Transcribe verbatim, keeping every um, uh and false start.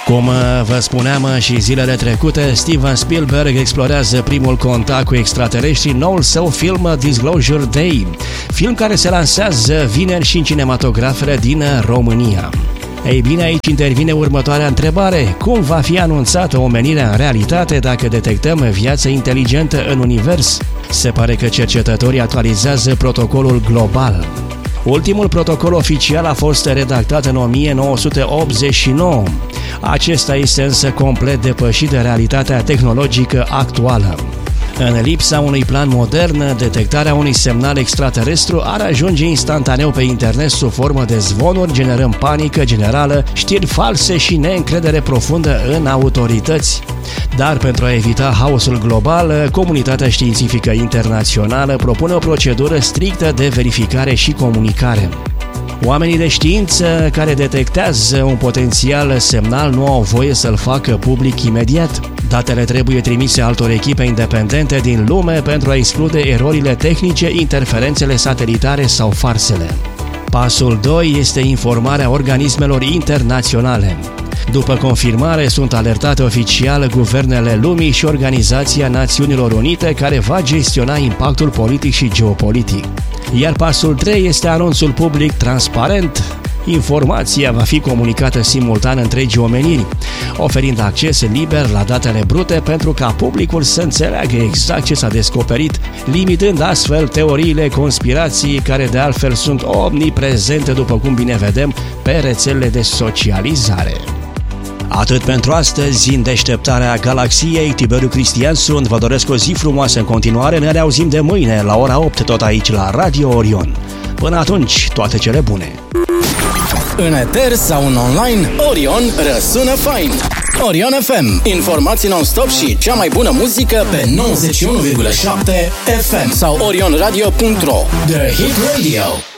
Cum vă spuneam și zilele trecute, Steven Spielberg explorează primul contact cu extraterestri în noul său film Disclosure Day, film care se lansează vineri și în cinematografele din România. Ei bine, aici intervine următoarea întrebare. Cum va fi anunțată omenirea în realitate dacă detectăm viață inteligentă în univers? Se pare că cercetătorii actualizează protocolul global. Ultimul protocol oficial a fost redactat în o mie nouă sute optzeci și nouă. Acesta este însă complet depășit de realitatea tehnologică actuală. În lipsa unui plan modern, detectarea unui semnal extraterestru ar ajunge instantaneu pe internet sub formă de zvonuri, generând panică generală, știri false și neîncredere profundă în autorități. Dar pentru a evita haosul global, comunitatea științifică internațională propune o procedură strictă de verificare și comunicare. Oamenii de știință care detectează un potențial semnal nu au voie să-l facă public imediat. Datele trebuie trimise altor echipe independente din lume pentru a exclude erorile tehnice, interferențele satelitare sau farsele. Pasul doi este informarea organismelor internaționale. După confirmare, sunt alertate oficial guvernele lumii și Organizația Națiunilor Unite, care va gestiona impactul politic și geopolitic. Iar pasul trei este anunțul public transparent. Informația va fi comunicată simultan întregii omeniri, oferind acces liber la datele brute pentru ca publicul să înțeleagă exact ce s-a descoperit, limitând astfel teoriile conspirației care de altfel sunt omniprezente, după cum bine vedem, pe rețelele de socializare. Atât pentru astăzi, în deșteptarea galaxiei, Tiberiu Cristian sunt, vă doresc o zi frumoasă în continuare, ne reauzim de mâine la ora opt tot aici la Radio Orion. Până atunci, toate cele bune! În eter sau în online, Orion răsună fain! Orion F M, informații non-stop și cea mai bună muzică pe nouăzeci și unu virgulă șapte F M sau orion radio punct ro. The Hit Radio.